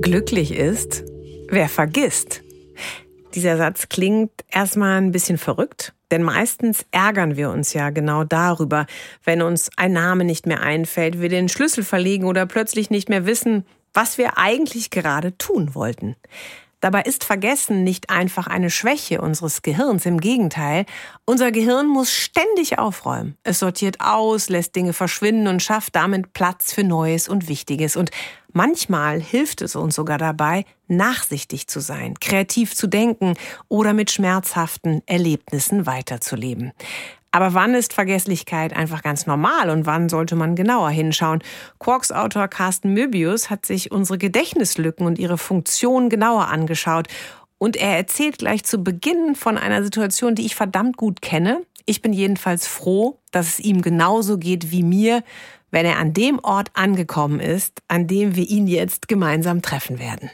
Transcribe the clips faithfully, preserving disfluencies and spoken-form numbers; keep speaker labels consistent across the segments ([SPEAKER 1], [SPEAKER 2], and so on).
[SPEAKER 1] Glücklich ist, wer vergisst. Dieser Satz klingt erstmal ein bisschen verrückt, denn meistens ärgern wir uns ja genau darüber, wenn uns ein Name nicht mehr einfällt, wir den Schlüssel verlegen oder plötzlich nicht mehr wissen, was wir eigentlich gerade tun wollten. Dabei ist Vergessen nicht einfach eine Schwäche unseres Gehirns, im Gegenteil. Unser Gehirn muss ständig aufräumen. Es sortiert aus, lässt Dinge verschwinden und schafft damit Platz für Neues und Wichtiges. Und manchmal hilft es uns sogar dabei, nachsichtig zu sein, kreativ zu denken oder mit schmerzhaften Erlebnissen weiterzuleben. Aber wann ist Vergesslichkeit einfach ganz normal und wann sollte man genauer hinschauen? Quarks-Autor Carsten Möbius hat sich unsere Gedächtnislücken und ihre Funktion genauer angeschaut. Und er erzählt gleich zu Beginn von einer Situation, die ich verdammt gut kenne. Ich bin jedenfalls froh, dass es ihm genauso geht wie mir, wenn er an dem Ort angekommen ist, an dem wir ihn jetzt gemeinsam treffen werden.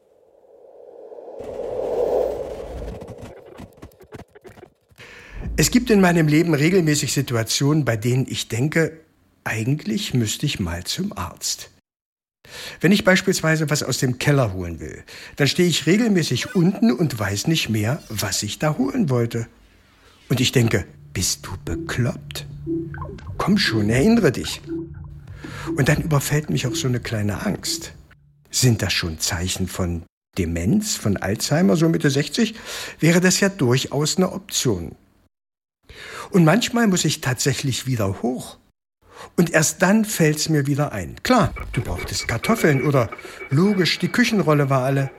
[SPEAKER 2] Es gibt in meinem Leben regelmäßig Situationen, bei denen ich denke, eigentlich müsste ich mal zum Arzt. Wenn ich beispielsweise was aus dem Keller holen will, dann stehe ich regelmäßig unten und weiß nicht mehr, was ich da holen wollte. Und ich denke, bist du bekloppt? Komm schon, erinnere dich. Und dann überfällt mich auch so eine kleine Angst. Sind das schon Zeichen von Demenz, von Alzheimer, so Mitte sechzig? Wäre das ja durchaus eine Option. Und manchmal muss ich tatsächlich wieder hoch. Und erst dann fällt's mir wieder ein. Klar, du brauchtest Kartoffeln oder logisch, die Küchenrolle war alle.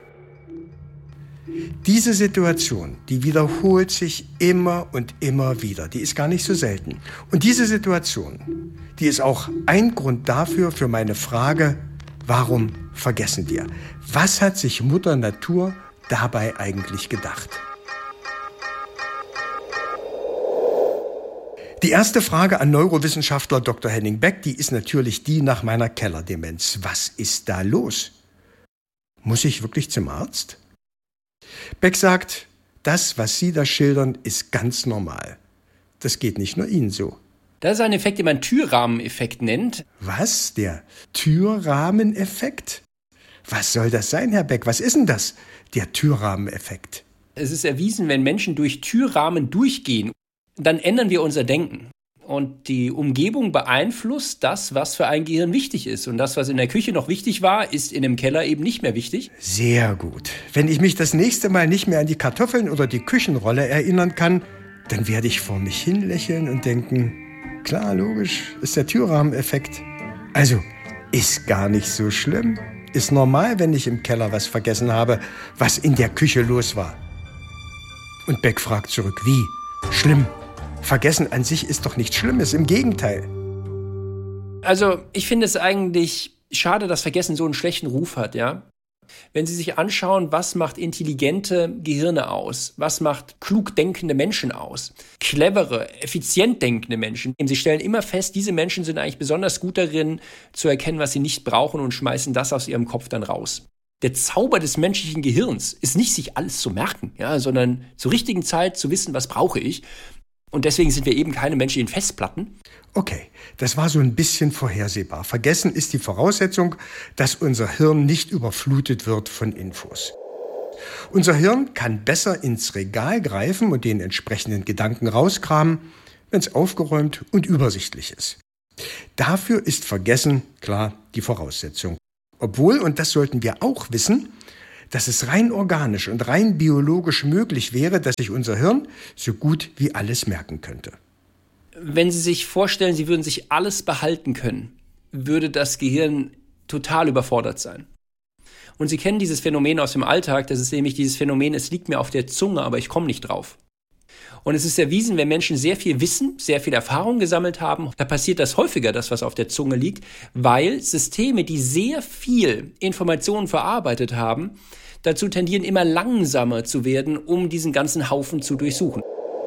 [SPEAKER 2] Diese Situation, die wiederholt sich immer und immer wieder. Die ist gar nicht so selten. Und diese Situation, die ist auch ein Grund dafür, für meine Frage, warum vergessen wir? Was hat sich Mutter Natur dabei eigentlich gedacht? Die erste Frage an Neurowissenschaftler Doktor Henning Beck, die ist natürlich die nach meiner Kellerdemenz. Was ist da los? Muss ich wirklich zum Arzt? Beck sagt, das, was Sie da schildern, ist ganz normal. Das geht nicht nur Ihnen so.
[SPEAKER 3] Das ist ein Effekt, den man Türrahmeneffekt nennt.
[SPEAKER 2] Was? Der Türrahmeneffekt? Was soll das sein, Herr Beck? Was ist denn das, der Türrahmeneffekt?
[SPEAKER 3] Es ist erwiesen, wenn Menschen durch Türrahmen durchgehen, dann ändern wir unser Denken. Und die Umgebung beeinflusst das, was für ein Gehirn wichtig ist. Und das, was in der Küche noch wichtig war, ist in dem Keller eben nicht mehr wichtig.
[SPEAKER 2] Sehr gut. Wenn ich mich das nächste Mal nicht mehr an die Kartoffeln oder die Küchenrolle erinnern kann, dann werde ich vor mich hin lächeln und denken, klar, logisch, ist der Türrahmeneffekt. Also, ist gar nicht so schlimm. Ist normal, wenn ich im Keller was vergessen habe, was in der Küche los war. Und Beck fragt zurück, wie? Schlimm. Vergessen an sich ist doch nichts Schlimmes, im Gegenteil.
[SPEAKER 3] Also, ich finde es eigentlich schade, dass Vergessen so einen schlechten Ruf hat, ja. Wenn Sie sich anschauen, was macht intelligente Gehirne aus? Was macht klug denkende Menschen aus? Clevere, effizient denkende Menschen. Sie stellen immer fest, diese Menschen sind eigentlich besonders gut darin, zu erkennen, was sie nicht brauchen und schmeißen das aus ihrem Kopf dann raus. Der Zauber des menschlichen Gehirns ist nicht, sich alles zu merken, ja, sondern zur richtigen Zeit zu wissen, was brauche ich. Und deswegen sind wir eben keine menschlichen Festplatten.
[SPEAKER 2] Okay, das war so ein bisschen vorhersehbar. Vergessen ist die Voraussetzung, dass unser Hirn nicht überflutet wird von Infos. Unser Hirn kann besser ins Regal greifen und den entsprechenden Gedanken rauskramen, wenn es aufgeräumt und übersichtlich ist. Dafür ist Vergessen, klar, die Voraussetzung. Obwohl, und das sollten wir auch wissen, dass es rein organisch und rein biologisch möglich wäre, dass sich unser Hirn so gut wie alles merken könnte.
[SPEAKER 3] Wenn Sie sich vorstellen, Sie würden sich alles behalten können, würde das Gehirn total überfordert sein. Und Sie kennen dieses Phänomen aus dem Alltag, das ist nämlich dieses Phänomen, es liegt mir auf der Zunge, aber ich komme nicht drauf. Und es ist erwiesen, wenn Menschen sehr viel Wissen, sehr viel Erfahrung gesammelt haben, da passiert das häufiger, das, was auf der Zunge liegt, weil Systeme, die sehr viel Informationen verarbeitet haben, dazu tendieren, immer langsamer zu werden, um diesen ganzen Haufen zu durchsuchen.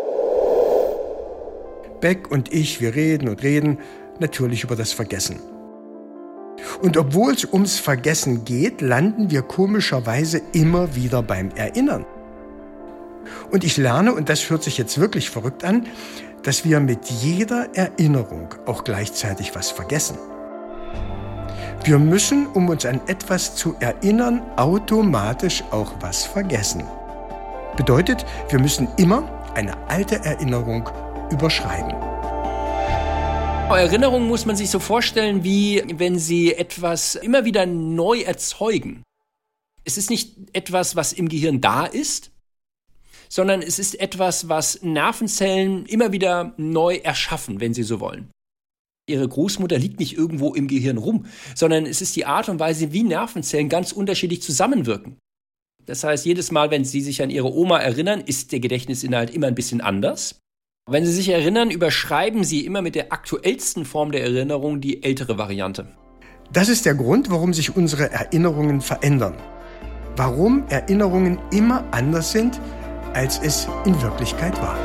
[SPEAKER 2] Beck und ich, wir reden und reden natürlich über das Vergessen. Und obwohl es ums Vergessen geht, landen wir komischerweise immer wieder beim Erinnern. Und ich lerne, und das hört sich jetzt wirklich verrückt an, dass wir mit jeder Erinnerung auch gleichzeitig was vergessen. Wir müssen, um uns an etwas zu erinnern, automatisch auch was vergessen. Bedeutet, wir müssen immer eine alte Erinnerung überschreiben.
[SPEAKER 3] Erinnerungen muss man sich so vorstellen, wie wenn Sie etwas immer wieder neu erzeugen. Es ist nicht etwas, was im Gehirn da ist, sondern es ist etwas, was Nervenzellen immer wieder neu erschaffen, wenn Sie so wollen. Ihre Großmutter liegt nicht irgendwo im Gehirn rum, sondern es ist die Art und Weise, wie Nervenzellen ganz unterschiedlich zusammenwirken. Das heißt, jedes Mal, wenn Sie sich an Ihre Oma erinnern, ist der Gedächtnisinhalt immer ein bisschen anders. Wenn Sie sich erinnern, überschreiben Sie immer mit der aktuellsten Form der Erinnerung die ältere Variante.
[SPEAKER 2] Das ist der Grund, warum sich unsere Erinnerungen verändern. Warum Erinnerungen immer anders sind, als es in Wirklichkeit war.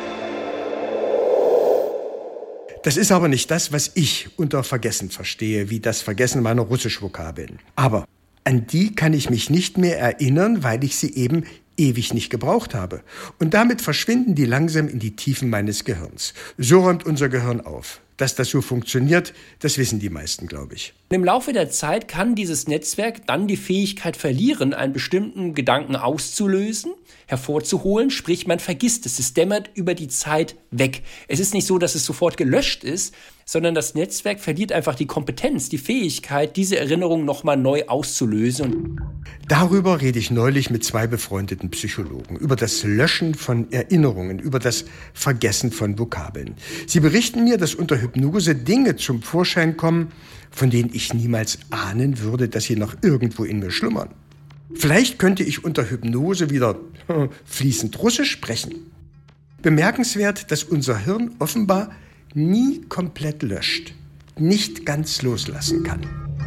[SPEAKER 2] Das ist aber nicht das, was ich unter Vergessen verstehe, wie das Vergessen meiner Russisch-Vokabeln. Aber an die kann ich mich nicht mehr erinnern, weil ich sie eben ewig nicht gebraucht habe. Und damit verschwinden die langsam in die Tiefen meines Gehirns. So räumt unser Gehirn auf. Dass das so funktioniert, das wissen die meisten, glaube ich.
[SPEAKER 3] Im Laufe der Zeit kann dieses Netzwerk dann die Fähigkeit verlieren, einen bestimmten Gedanken auszulösen, hervorzuholen, sprich man vergisst es, es dämmert über die Zeit weg. Es ist nicht so, dass es sofort gelöscht ist, sondern das Netzwerk verliert einfach die Kompetenz, die Fähigkeit, diese Erinnerung nochmal neu auszulösen.
[SPEAKER 2] Darüber rede ich neulich mit zwei befreundeten Psychologen, über das Löschen von Erinnerungen, über das Vergessen von Vokabeln. Sie berichten mir, dass unter Hypnose Dinge zum Vorschein kommen, von denen ich niemals ahnen würde, dass sie noch irgendwo in mir schlummern. Vielleicht könnte ich unter Hypnose wieder fließend Russisch sprechen. Bemerkenswert, dass unser Hirn offenbar nie komplett löscht, nicht ganz loslassen kann.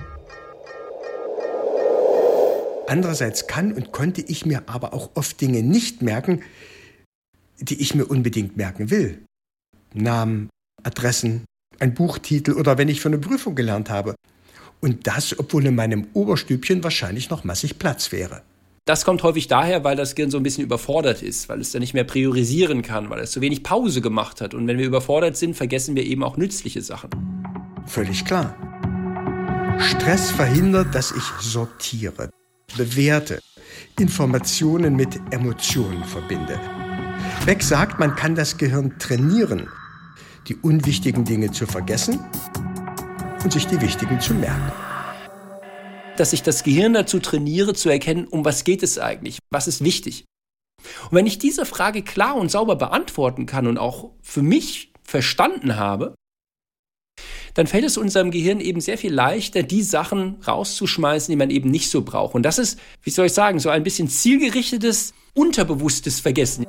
[SPEAKER 2] Andererseits kann und konnte ich mir aber auch oft Dinge nicht merken, die ich mir unbedingt merken will. Namen, Adressen, ein Buchtitel oder wenn ich für eine Prüfung gelernt habe. Und das, obwohl in meinem Oberstübchen wahrscheinlich noch massig Platz wäre.
[SPEAKER 3] Das kommt häufig daher, weil das Gehirn so ein bisschen überfordert ist, weil es dann nicht mehr priorisieren kann, weil es zu wenig Pause gemacht hat. Und wenn wir überfordert sind, vergessen wir eben auch nützliche Sachen.
[SPEAKER 2] Völlig klar. Stress verhindert, dass ich sortiere, bewerte, Informationen mit Emotionen verbinde. Beck sagt, man kann das Gehirn trainieren, die unwichtigen Dinge zu vergessen und sich die wichtigen zu merken.
[SPEAKER 3] Dass ich das Gehirn dazu trainiere, zu erkennen, um was geht es eigentlich, was ist wichtig. Und wenn ich diese Frage klar und sauber beantworten kann und auch für mich verstanden habe, dann fällt es unserem Gehirn eben sehr viel leichter, die Sachen rauszuschmeißen, die man eben nicht so braucht. Und das ist, wie soll ich sagen, so ein bisschen zielgerichtetes, unterbewusstes Vergessen.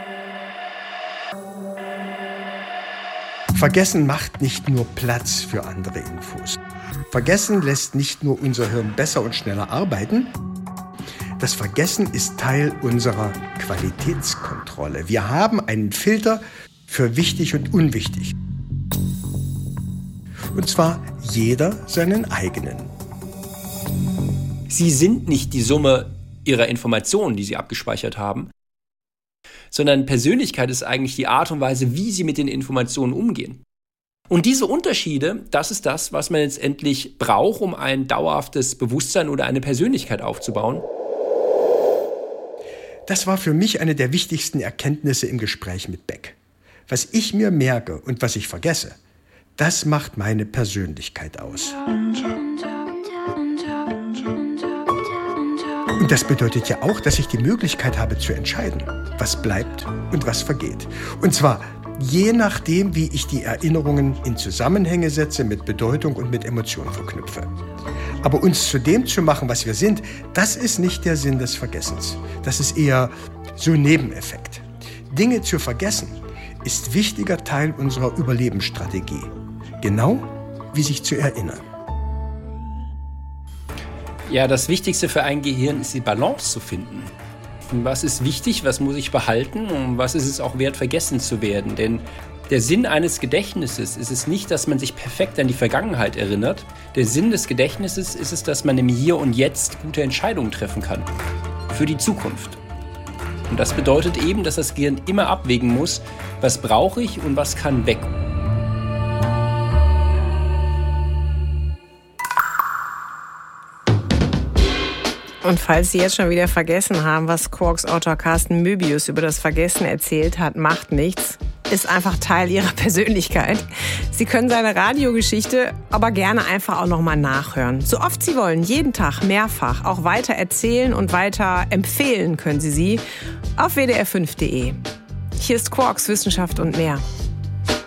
[SPEAKER 2] Vergessen macht nicht nur Platz für andere Infos. Vergessen lässt nicht nur unser Hirn besser und schneller arbeiten. Das Vergessen ist Teil unserer Qualitätskontrolle. Wir haben einen Filter für wichtig und unwichtig. Und zwar jeder seinen eigenen.
[SPEAKER 3] Sie sind nicht die Summe Ihrer Informationen, die Sie abgespeichert haben, sondern Persönlichkeit ist eigentlich die Art und Weise, wie Sie mit den Informationen umgehen. Und diese Unterschiede, das ist das, was man letztendlich braucht, um ein dauerhaftes Bewusstsein oder eine Persönlichkeit aufzubauen.
[SPEAKER 2] Das war für mich eine der wichtigsten Erkenntnisse im Gespräch mit Beck. Was ich mir merke und was ich vergesse, das macht meine Persönlichkeit aus. Und das bedeutet ja auch, dass ich die Möglichkeit habe zu entscheiden, was bleibt und was vergeht. Und zwar je nachdem, wie ich die Erinnerungen in Zusammenhänge setze, mit Bedeutung und mit Emotionen verknüpfe. Aber uns zu dem zu machen, was wir sind, das ist nicht der Sinn des Vergessens. Das ist eher so ein Nebeneffekt. Dinge zu vergessen ist wichtiger Teil unserer Überlebensstrategie. Genau wie sich zu erinnern.
[SPEAKER 3] Ja, das Wichtigste für ein Gehirn ist die Balance zu finden. Was ist wichtig, was muss ich behalten und was ist es auch wert, vergessen zu werden? Denn der Sinn eines Gedächtnisses ist es nicht, dass man sich perfekt an die Vergangenheit erinnert. Der Sinn des Gedächtnisses ist es, dass man im Hier und Jetzt gute Entscheidungen treffen kann. Für die Zukunft. Und das bedeutet eben, dass das Gehirn immer abwägen muss, was brauche ich und was kann weg.
[SPEAKER 1] Und falls Sie jetzt schon wieder vergessen haben, was Quarks Autor Carsten Möbius über das Vergessen erzählt hat, macht nichts. Ist einfach Teil Ihrer Persönlichkeit. Sie können seine Radiogeschichte aber gerne einfach auch nochmal nachhören. So oft Sie wollen, jeden Tag, mehrfach. Auch weiter erzählen und weiter empfehlen können Sie sie auf w d r fünf punkt d e. Hier ist Quarks Wissenschaft und mehr.